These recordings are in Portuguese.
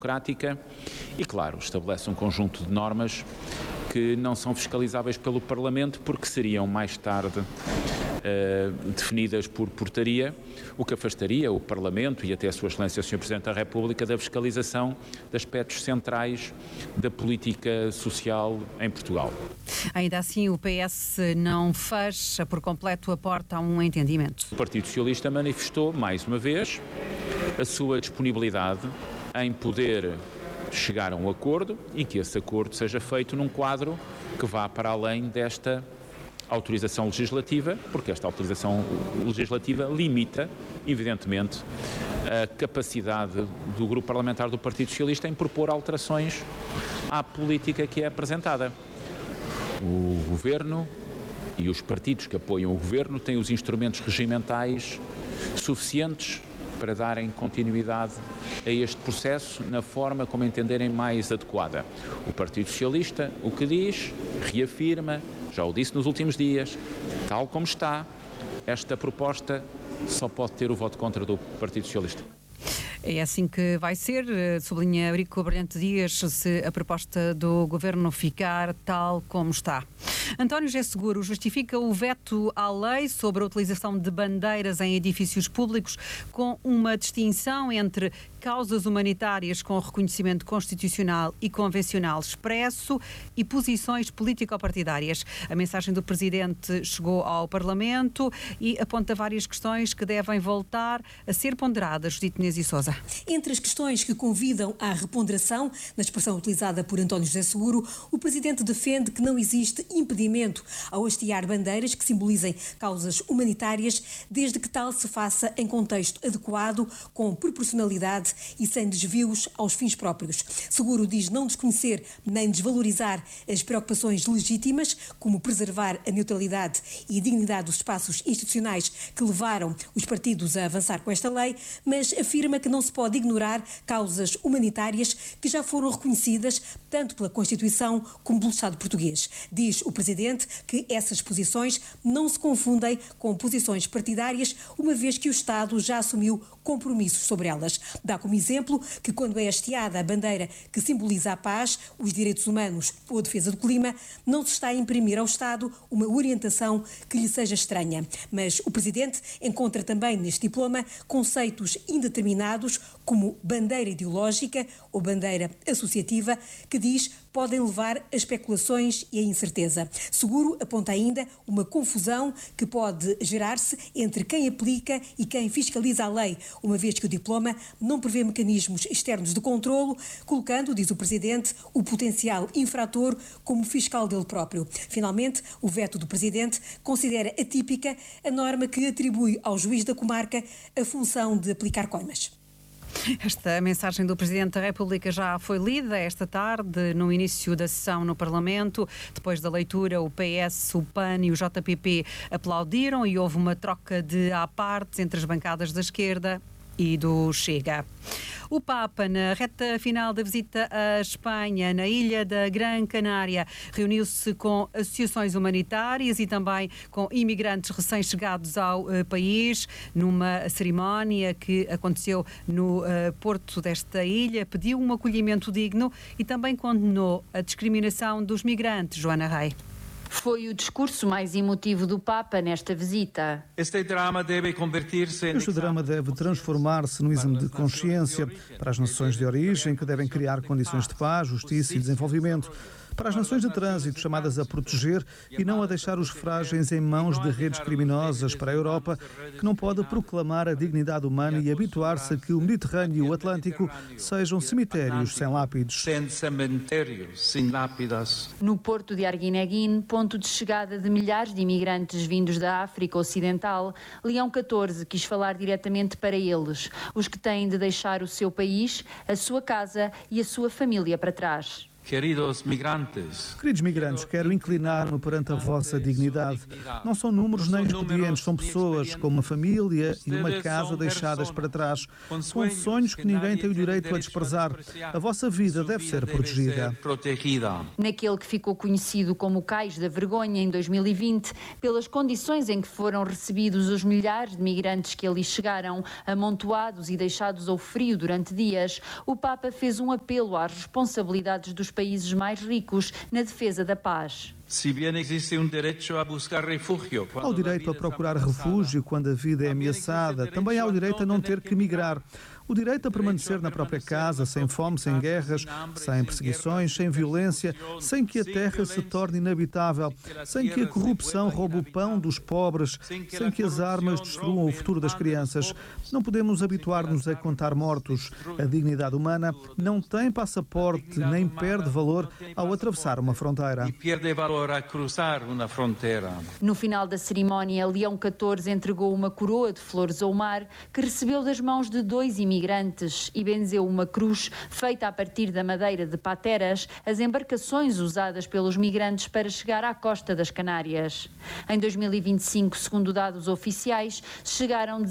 democrática e, claro, estabelece um conjunto de normas que não são fiscalizáveis pelo Parlamento porque seriam mais tarde definidas por portaria, o que afastaria o Parlamento e até a Sua Excelência, o Sr. Presidente da República, da fiscalização de aspectos centrais da política social em Portugal. Ainda assim, o PS não fecha por completo a porta a um entendimento. O Partido Socialista manifestou, mais uma vez, a sua disponibilidade em poder chegar a um acordo e que esse acordo seja feito num quadro que vá para além desta autorização legislativa, porque esta autorização legislativa limita, evidentemente, a capacidade do grupo parlamentar do Partido Socialista em propor alterações à política que é apresentada. O Governo e os partidos que apoiam o Governo têm os instrumentos regimentais suficientes para darem continuidade a este processo na forma como entenderem mais adequada. O Partido Socialista, o que diz, reafirma, já o disse nos últimos dias, tal como está, esta proposta só pode ter o voto contra do Partido Socialista. É assim que vai ser, sublinha Eurico Brilhante Dias, se a proposta do Governo ficar tal como está. António José Seguro justifica o veto à lei sobre a utilização de bandeiras em edifícios públicos com uma distinção entre causas humanitárias com reconhecimento constitucional e convencional expresso e posições político-partidárias. A mensagem do Presidente chegou ao Parlamento e aponta várias questões que devem voltar a ser ponderadas. Judite Inês e Sousa. Entre as questões que convidam à reponderação, na expressão utilizada por António José Seguro, o Presidente defende que não existe impedimento ao hastear bandeiras que simbolizem causas humanitárias, desde que tal se faça em contexto adequado, com proporcionalidade e sem desvios aos fins próprios. Seguro diz não desconhecer nem desvalorizar as preocupações legítimas, como preservar a neutralidade e a dignidade dos espaços institucionais que levaram os partidos a avançar com esta lei, mas afirma que não se pode ignorar causas humanitárias que já foram reconhecidas tanto pela Constituição como pelo Estado português. Diz o Presidente que essas posições não se confundem com posições partidárias, uma vez que o Estado já assumiu compromissos sobre elas. Dá como exemplo que quando é hasteada a bandeira que simboliza a paz, os direitos humanos ou a defesa do clima, não se está a imprimir ao Estado uma orientação que lhe seja estranha. Mas o Presidente encontra também neste diploma conceitos indeterminados como bandeira ideológica ou bandeira associativa, que diz podem levar a especulações e a incerteza. Seguro aponta ainda uma confusão que pode gerar-se entre quem aplica e quem fiscaliza a lei, uma vez que o diploma não prevê mecanismos externos de controlo, colocando, diz o Presidente, o potencial infrator como fiscal dele próprio. Finalmente, o veto do Presidente considera atípica a norma que atribui ao juiz da comarca a função de aplicar coimas. Esta mensagem do Presidente da República já foi lida esta tarde, no início da sessão no Parlamento. Depois da leitura, o PS, o PAN e o JPP aplaudiram e houve uma troca de apartes entre as bancadas da esquerda e do Chega. O Papa, na reta final da visita à Espanha, na ilha da Gran Canária, reuniu-se com associações humanitárias e também com imigrantes recém-chegados ao país, numa cerimónia que aconteceu no porto desta ilha. Pediu um acolhimento digno e também condenou a discriminação dos migrantes. Joana Rei. Foi o discurso mais emotivo do Papa nesta visita. Este drama deve transformar-se num exame de consciência para as nações de origem, que devem criar condições de paz, justiça e desenvolvimento. Para as nações de trânsito, chamadas a proteger e não a deixar os frágeis em mãos de redes criminosas. Para a Europa, que não pode proclamar a dignidade humana e habituar-se a que o Mediterrâneo e o Atlântico sejam cemitérios sem lápides. No porto de Arguineguín, ponto de chegada de milhares de imigrantes vindos da África Ocidental, Leão XIV quis falar diretamente para eles, os que têm de deixar o seu país, a sua casa e a sua família para trás. Queridos migrantes, quero inclinar-me perante a vossa dignidade. Não são números nem expedientes, são pessoas com uma família e uma casa deixadas para trás, com sonhos que ninguém tem o direito a desprezar. A vossa vida deve ser protegida. Naquele que ficou conhecido como o Cais da Vergonha em 2020, pelas condições em que foram recebidos os milhares de migrantes que ali chegaram, amontoados e deixados ao frio durante dias, o Papa fez um apelo às responsabilidades dos países mais ricos na defesa da paz. Há o direito a procurar refúgio quando a vida é ameaçada. Também há o direito a não ter que migrar. O direito a permanecer na própria casa, sem fome, sem guerras, sem perseguições, sem violência, sem que a terra se torne inabitável, sem que a corrupção roube o pão dos pobres, sem que as armas destruam o futuro das crianças. Não podemos habituar-nos a contar mortos. A dignidade humana não tem passaporte nem perde valor ao atravessar uma fronteira. No final da cerimónia, Leão XIV entregou uma coroa de flores ao mar que recebeu das mãos de 2 imigrantes e benzeu uma cruz feita a partir da madeira de pateras, as embarcações usadas pelos migrantes para chegar à costa das Canárias. Em 2025, segundo dados oficiais, chegaram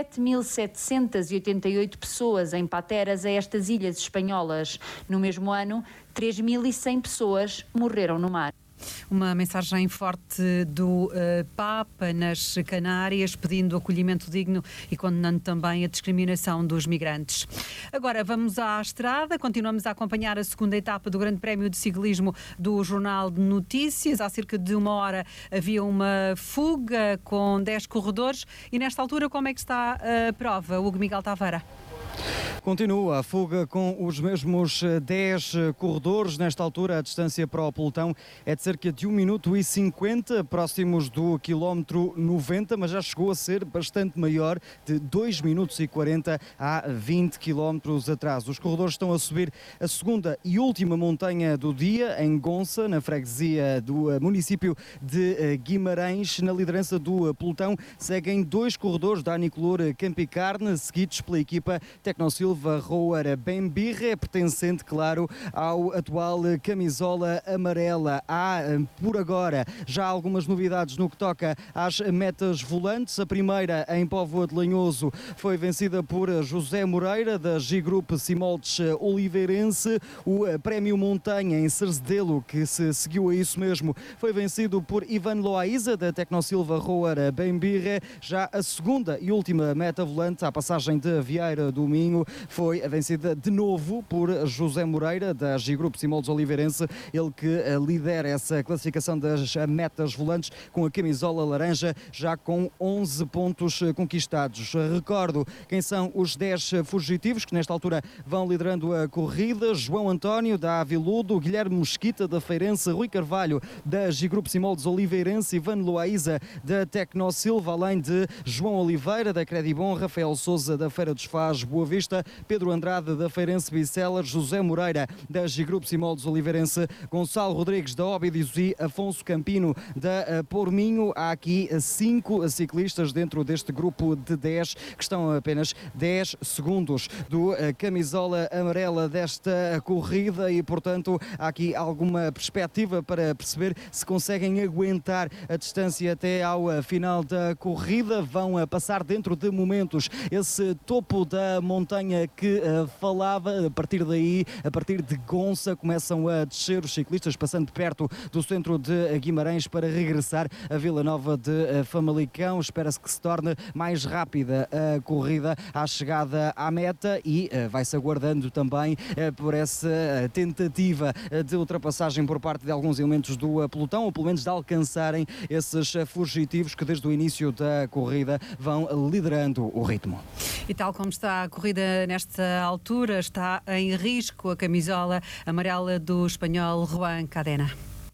17.788 pessoas em pateras a estas ilhas espanholas. No mesmo ano, 3.100 pessoas morreram no mar. Uma mensagem forte do Papa nas Canárias, pedindo acolhimento digno e condenando também a discriminação dos migrantes. Agora vamos à estrada, continuamos a acompanhar a segunda etapa do Grande Prémio de Ciclismo do Jornal de Notícias. Há cerca de uma hora havia uma fuga com 10 corredores e nesta altura como é que está a prova, Hugo Miguel Taveira? Continua a fuga com os mesmos 10 corredores. Nesta altura, a distância para o pelotão é de cerca de 1 minuto e 50, próximos do quilómetro 90, mas já chegou a ser bastante maior, de 2 minutos e 40 há 20 quilómetros atrás. Os corredores estão a subir a segunda e última montanha do dia, em Gonça, na freguesia do município de Guimarães. Na liderança do pelotão seguem 2 corredores da Anicolor Campicarne, seguidos pela equipa Tecnosilva Rower Bembirre, pertencente, claro, ao atual camisola amarela. Há, por agora, já algumas novidades no que toca às metas volantes. A primeira, em Póvoa de Lanhoso, foi vencida por José Moreira, da G-Group Simoldes Oliveirense. O Prémio Montanha, em Cerzedelo, que se seguiu a isso mesmo, foi vencido por Ivan Loaiza, da Tecnosilva Rower Bembirre. Já a segunda e última meta volante, à passagem de Vieira do Minho, foi vencida de novo por José Moreira, da G-Group Simoldes Oliveirense, ele que lidera essa classificação das metas volantes com a camisola laranja, já com 11 pontos conquistados. Recordo quem são os 10 fugitivos que nesta altura vão liderando a corrida: João António, da Aviludo, Guilherme Mesquita, da Feirense, Rui Carvalho, da G-Group Simoldes Oliveirense, Ivan Loaiza, da Tecnosilva, além de João Oliveira, da Credibon, Rafael Sousa, da Feira dos Faz Boa Vista, Pedro Andrade, da Feirense Bicelas, José Moreira, da G-Group Simoldes Oliveirense, Gonçalo Rodrigues, da Óbidos, Afonso Campino, da Porminho. Há aqui 5 ciclistas dentro deste grupo de 10 que estão a apenas 10 segundos do camisola amarela desta corrida e, portanto, há aqui alguma perspectiva para perceber se conseguem aguentar a distância até ao final da corrida. Vão passar dentro de momentos esse topo da montanha que falava. A partir daí, a partir de Gonça, começam a descer os ciclistas, passando perto do centro de Guimarães para regressar a Vila Nova de Famalicão. Espera-se que se torne mais rápida a corrida à chegada à meta e vai-se aguardando também por essa tentativa de ultrapassagem por parte de alguns elementos do pelotão, ou pelo menos de alcançarem esses fugitivos que desde o início da corrida vão liderando o ritmo. E tal como está a corrida nesta altura, está em risco a camisola amarela do espanhol Juan Cadena.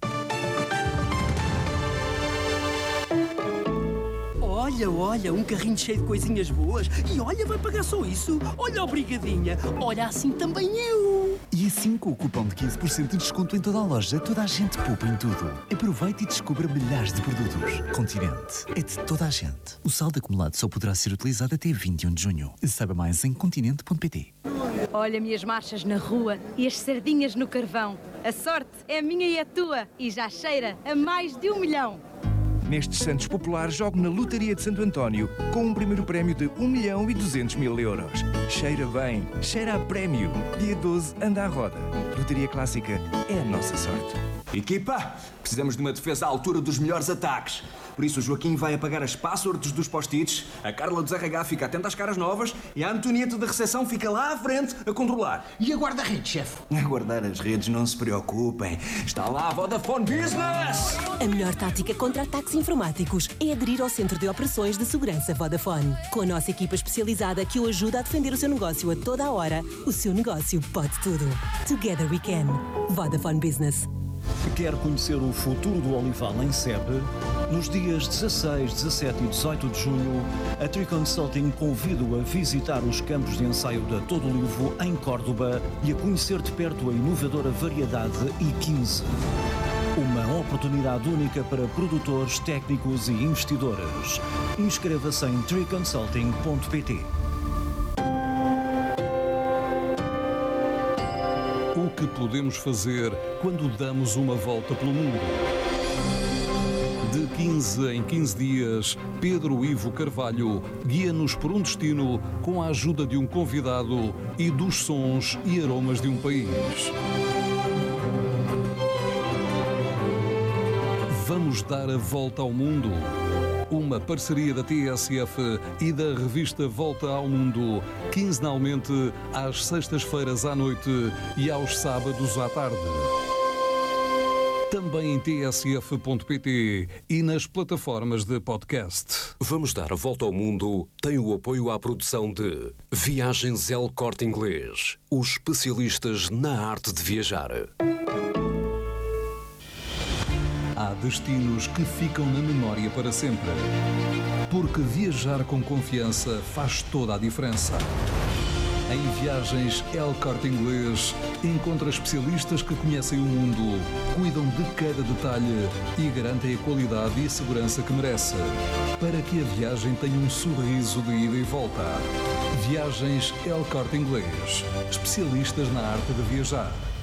Olha, um carrinho cheio de coisinhas boas. E olha, vai pagar só isso. Olha, obrigadinha. Olha, assim também eu. E assim, com o cupom de 15% de desconto em toda a loja, toda a gente poupa em tudo. Aproveite e descubra milhares de produtos. Continente é de toda a gente. O saldo acumulado só poderá ser utilizado até 21 de junho. Saiba mais em continente.pt. Olha, minhas marchas na rua e as sardinhas no carvão. A sorte é minha e a tua e já cheira a mais de 1 milhão. Nestes Santos Populares, jogo na Lotaria de Santo António com um primeiro prémio de 1.200.000 euros. Cheira bem, cheira a prémio. Dia 12, anda à roda. Lotaria Clássica é a nossa sorte. Equipa, precisamos de uma defesa à altura dos melhores ataques. Por isso o Joaquim vai apagar as passwords dos post-its, a Carla dos RH fica atenta às caras novas e a Antonieta da recepção fica lá à frente a controlar. E a guarda-redes, chefe? A guardar as redes, não se preocupem. Está lá a Vodafone Business! A melhor tática contra ataques informáticos é aderir ao Centro de Operações de Segurança Vodafone. Com a nossa equipa especializada que o ajuda a defender o seu negócio a toda a hora, o seu negócio pode tudo. Together we can. Vodafone Business. Quer conhecer o futuro do olival em Sebe? Nos dias 16, 17 e 18 de junho, a Tree Consulting convida-o a visitar os campos de ensaio da Todo Olivo em Córdoba e a conhecer de perto a inovadora variedade I15. Uma oportunidade única para produtores, técnicos e investidores. Inscreva-se em treeconsulting.pt. O que podemos fazer quando damos uma volta pelo mundo? De 15 em 15 dias, Pedro Ivo Carvalho guia-nos por um destino com a ajuda de um convidado e dos sons e aromas de um país. Vamos dar a volta ao mundo. Uma parceria da TSF e da revista Volta ao Mundo, quinzenalmente às sextas-feiras à noite e aos sábados à tarde. Também em tsf.pt e nas plataformas de podcast. Vamos dar a volta ao mundo tem o apoio à produção de Viagens El Corte Inglês, os especialistas na arte de viajar. Há destinos que ficam na memória para sempre. Porque viajar com confiança faz toda a diferença. Em Viagens El Corte Inglês, encontra especialistas que conhecem o mundo, cuidam de cada detalhe e garantem a qualidade e a segurança que merece, para que a viagem tenha um sorriso de ida e volta. Viagens El Corte Inglês, especialistas na arte de viajar.